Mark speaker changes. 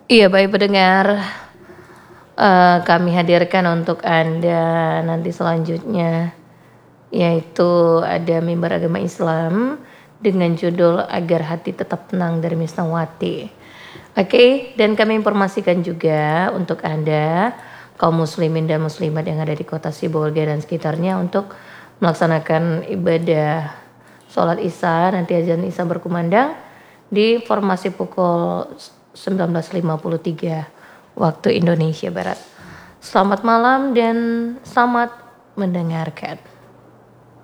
Speaker 1: Iya, baik pendengar, kami hadirkan untuk Anda nanti selanjutnya, yaitu ada mimbar agama Islam dengan judul Agar Hati Tetap Tenang dari Misnawati. Oke, dan kami informasikan juga untuk Anda, kaum muslimin dan muslimat yang ada di kota Sibolga dan sekitarnya untuk melaksanakan ibadah sholat Isya, nanti azan Isya berkumandang di formasi pukul 19.53 waktu Indonesia Barat. Selamat malam dan selamat mendengarkan.